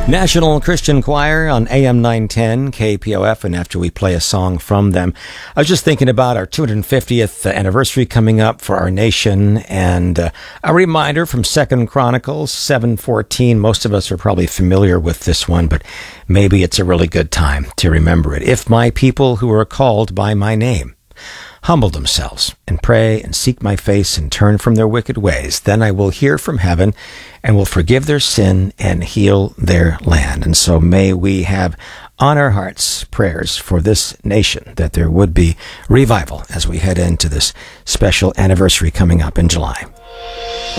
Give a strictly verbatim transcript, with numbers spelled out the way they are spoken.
National Christian Choir on A M nine ten K P O F, and after we play a song from them, I was just thinking about our two hundred fiftieth anniversary coming up for our nation, and uh, a reminder from Second Chronicles seven fourteen. Most of us are probably familiar with this one, but maybe it's a really good time to remember it. If my people who are called by my name humble themselves and pray and seek my face and turn from their wicked ways, then I will hear from heaven and will forgive their sin and heal their land. And so may we have on our hearts prayers for this nation, that there would be revival as we head into this special anniversary coming up in July.